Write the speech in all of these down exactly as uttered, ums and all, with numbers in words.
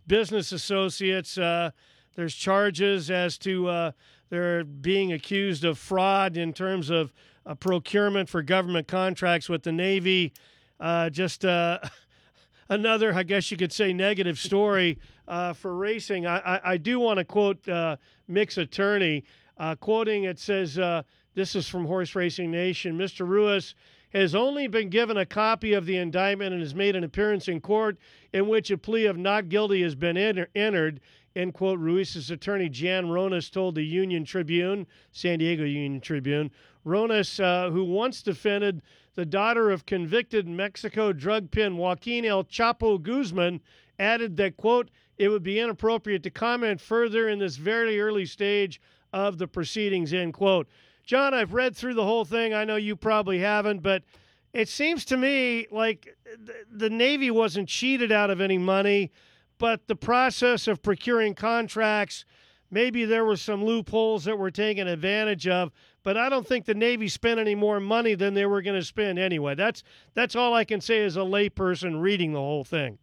business associates. Uh, there's charges as to uh, they're being accused of fraud in terms of uh, procurement for government contracts with the Navy. Uh, just uh, another, I guess you could say, negative story uh, for racing. I, I, I do want to quote uh, Mick's attorney. Uh, quoting, it says, uh, this is from Horse Racing Nation, Mister Ruiz has only been given a copy of the indictment and has made an appearance in court in which a plea of not guilty has been enter- entered, end quote. Ruiz's attorney, Jan Ronas, told the Union Tribune, San Diego Union Tribune. Ronas, uh, who once defended the daughter of convicted Mexico drug pin Joaquin El Chapo Guzman, added that, quote, it would be inappropriate to comment further in this very early stage of the proceedings, end quote. John, I've read through the whole thing. I know you probably haven't, but it seems to me like the Navy wasn't cheated out of any money, but the process of procuring contracts, maybe there were some loopholes that were taken advantage of, but I don't think the Navy spent any more money than they were going to spend anyway. That's that's all I can say as a layperson reading the whole thing.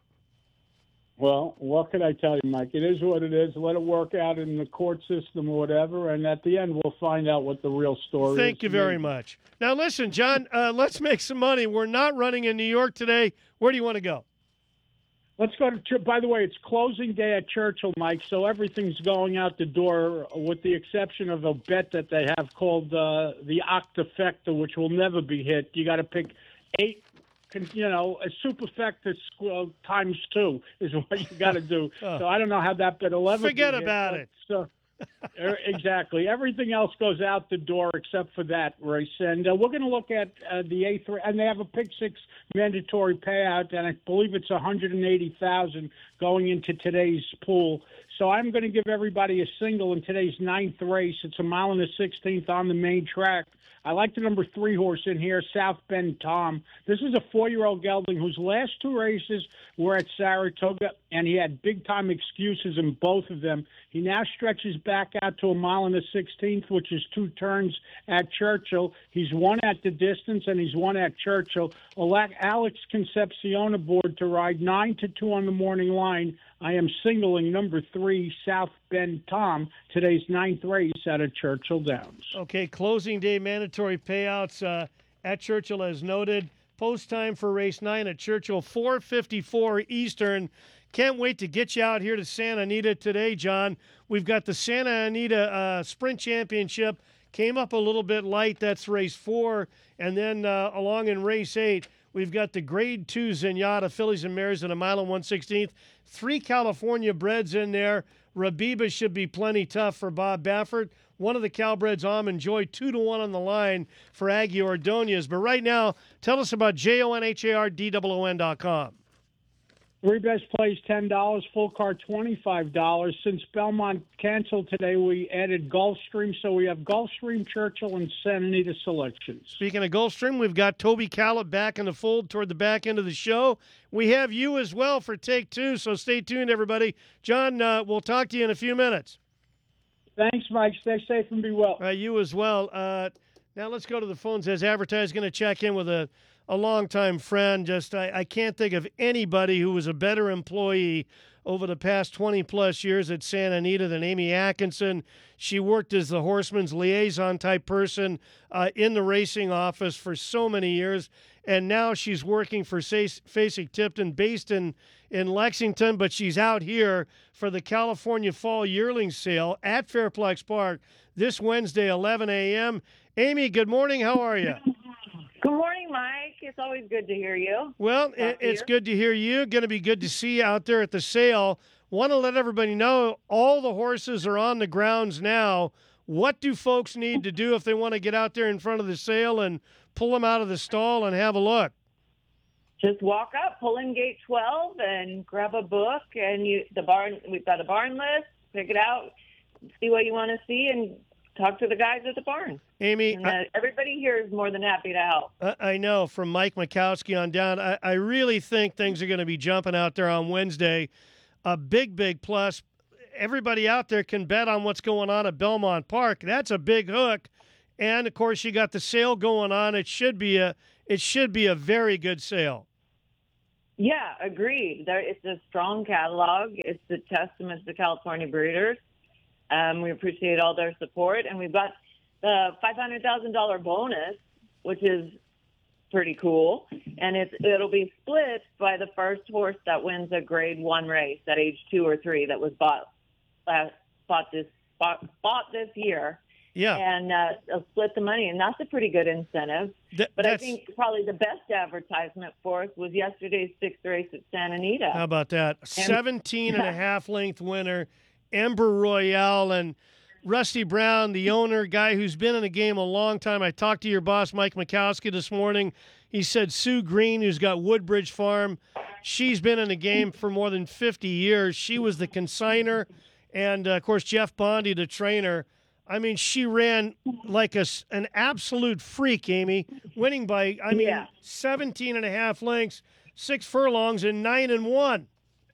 Well, what can I tell you, Mike? It is what it is. Let it work out in the court system or whatever, and at the end we'll find out what the real story Thank is. Thank you very much. Now, listen, John, uh, let's make some money. We're not running in New York today. Where do you want to go? Let's go to, by the way, it's closing day at Churchill, Mike, so everything's going out the door with the exception of a bet that they have called uh, the Octafecta, which will never be hit. You got to pick eight. You know, a superfecta uh, times two is what you got to do. oh. So I don't know how that bet will ever Forget be about hit, it. So, exactly. Everything else goes out the door except for that race. And uh, we're going to look at uh, the eighth, and they have a pick six mandatory payout, and I believe it's one hundred eighty thousand dollars going into today's pool. So I'm going to give everybody a single in today's ninth race. It's a mile and a sixteenth on the main track. I like the number three horse in here, South Bend Tom. This is a four-year-old gelding whose last two races were at Saratoga, and he had big-time excuses in both of them. He now stretches back out to a mile and a sixteenth, which is two turns at Churchill. He's won at the distance, and he's won at Churchill. Alex Concepcion aboard to ride nine to two on the morning line. I am singling number three, South Bend Tom, today's ninth race out of Churchill Downs. Okay, closing day mandatory payouts uh, at Churchill as noted. Post time for race nine at Churchill, four fifty-four Eastern. Can't wait to get you out here to Santa Anita today, John. We've got the Santa Anita uh, Sprint Championship. Came up a little bit light. That's race four. And then uh, along in race eight, we've got the grade two Zenyatta fillies and mares at a mile and one sixteenth. Three California breds in there. Rabiba should be plenty tough for Bob Baffert. One of the Calbreds, Almond Joy, two to one on the line for Aggie Ordonez. But right now, tell us about J O N H A R D O O N dot com. Three best plays, ten dollars. Full card, twenty-five dollars. Since Belmont canceled today, we added Gulfstream, so we have Gulfstream, Churchill, and Santa Anita selections. Speaking of Gulfstream, we've got Toby Callett back in the fold toward the back end of the show. We have you as well for take two, so stay tuned, everybody. John, uh, we'll talk to you in a few minutes. Thanks, Mike. Stay safe and be well. Uh, you as well. Uh, now let's go to the phones. As advertised, going to check in with a a longtime friend. Just I, I can't think of anybody who was a better employee over the past twenty-plus years at Santa Anita than Amy Atkinson. She worked as the horseman's liaison type person uh, in the racing office for so many years, and now she's working for Fasig-Tipton, based in, in Lexington, but she's out here for the California Fall Yearling Sale at Fairplex Park this Wednesday, eleven a.m. Amy, good morning. How are you? Good morning, Mike. It's always good to hear you. Well, it, it's good to hear you. Going to be good to see you out there at the sale. Want to let everybody know all the horses are on the grounds now. What do folks need to do if they want to get out there in front of the sale and pull them out of the stall and have a look? Just walk up, pull in gate twelve, and grab a book. And you, the barn. We've got a barn list. Pick it out, see what you want to see, and talk to the guys at the barn. Amy, and, uh, I, everybody here is more than happy to help. I, I know, from Mike Mikowski on down, I, I really think things are going to be jumping out there on Wednesday. A big, big plus. Everybody out there can bet on what's going on at Belmont Park. That's a big hook. And, of course, you got the sale going on. It should be a it should be a very good sale. Yeah, agreed. There, it's a strong catalog. It's a testament to the California breeders. Um, we appreciate all their support, and we've got the five hundred thousand dollars bonus, which is pretty cool. And it's, it'll be split by the first horse that wins a grade one race at age two or three that was bought last, bought this bought, bought this year. Yeah. And uh, they'll split the money, and that's a pretty good incentive. Th- but I that's- think probably the best advertisement for us was yesterday's sixth race at Santa Anita. How about that? seventeen and a half length winner, Ember Royale, and Rusty Brown, the owner, guy who's been in the game a long time. I talked to your boss, Mike Mikowski, this morning. He said Sue Green, who's got Woodbridge Farm, she's been in the game for more than fifty years. She was the consigner, and, uh, of course, Jeff Bondi, the trainer. I mean, she ran like a, an absolute freak, Amy, winning by, I mean, Yeah. seventeen and a half lengths, six furlongs, and nine and one.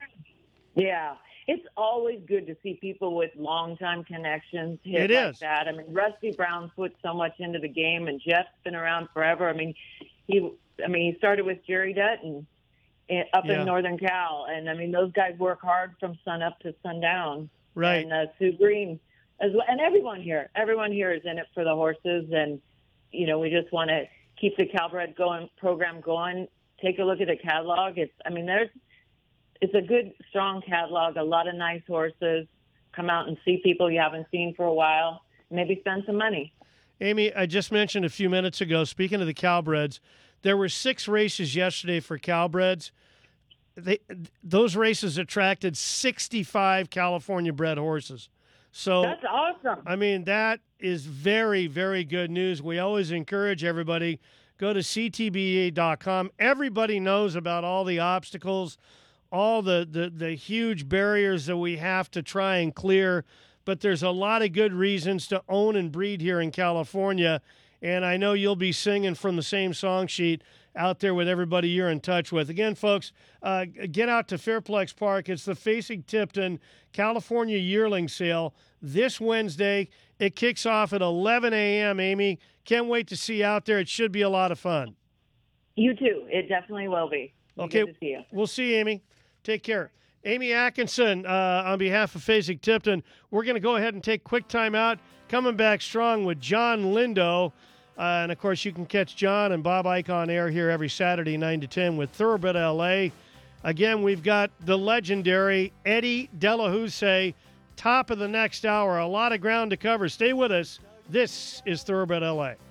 Yeah. It's always good to see people with long-time connections hit It like is. that. I mean, Rusty Brown's put so much into the game, and Jeff's been around forever. I mean, he, I mean, he started with Jerry Dutton in, up Yeah. in Northern Cal, and I mean, those guys work hard from sun up to sundown. Right. And uh, Sue Green, as well, and everyone here, everyone here is in it for the horses, and you know, we just want to keep the Calbred going program going. Take a look at the catalog. It's, I mean, there's. It's a good, strong catalog, a lot of nice horses. Come out and see people you haven't seen for a while. Maybe spend some money. Amy, I just mentioned a few minutes ago, speaking of the Calbreds, there were six races yesterday for Calbreds. They, those races attracted sixty-five California-bred horses. So That's awesome. I mean, that is very, very good news. We always encourage everybody, go to C T B A dot com. Everybody knows about all the obstacles, all the, the, the huge barriers that we have to try and clear, but there's a lot of good reasons to own and breed here in California, and I know you'll be singing from the same song sheet out there with everybody you're in touch with. Again, folks, uh, get out to Fairplex Park. It's the Facing Tipton California Yearling Sale this Wednesday. It kicks off at eleven a.m., Amy. Can't wait to see you out there. It should be a lot of fun. You too. It definitely will be. Be Okay, Good to see you. we'll see you, Amy. Take care. Amy Atkinson, uh, on behalf of Facing Tipton, we're going to go ahead and take quick time out. Coming back strong with John Lindo. Uh, and, of course, you can catch John and Bob Ike on air here every Saturday, nine to ten, with Thoroughbred L A. Again, we've got the legendary Eddie Delahousse, top of the next hour. A lot of ground to cover. Stay with us. This is Thoroughbred L A.